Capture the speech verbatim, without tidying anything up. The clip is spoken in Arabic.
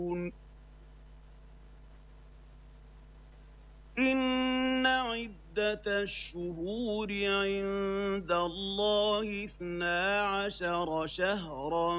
إن عدة الشهور عند الله اثنا عشر شهرا